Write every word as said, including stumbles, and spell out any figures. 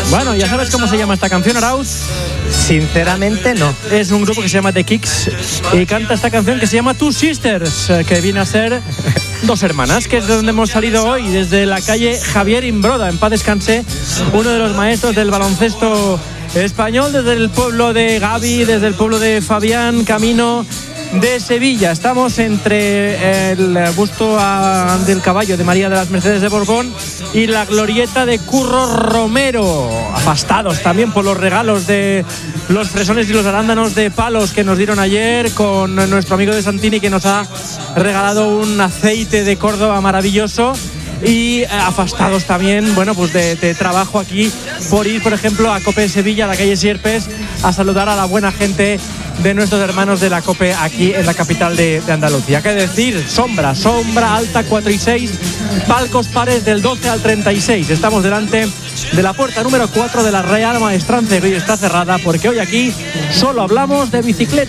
Bueno, ¿ya sabes cómo se llama esta canción, Arauz? Sinceramente no. Es un grupo que se llama The Kicks y canta esta canción que se llama Two Sisters, que viene a ser Dos Hermanas, que es de donde hemos salido hoy, desde la calle Javier Imbroda, en paz descanse, uno de los maestros del baloncesto español, desde el pueblo de Gaby, desde el pueblo de Fabián, camino de Sevilla. Estamos entre el busto a, del caballo de María de las Mercedes de Borbón y la glorieta de Curro Romero, afastados también por los regalos de los fresones y los arándanos de palos que nos dieron ayer, con nuestro amigo de Santini, que nos ha regalado un aceite de Córdoba maravilloso. Y eh, afastados también, bueno, pues de, de trabajo aquí por ir, por ejemplo, a COPE Sevilla, a la calle Sierpes, a saludar a la buena gente de nuestros hermanos de la COPE aquí en la capital de, de Andalucía. ¿Qué decir? Sombra, sombra alta cuatro y seis, palcos pares del doce al treinta y seis. Estamos delante de la puerta número cuatro de la Real Maestranza, y hoy está cerrada porque hoy aquí solo hablamos de bicicleta.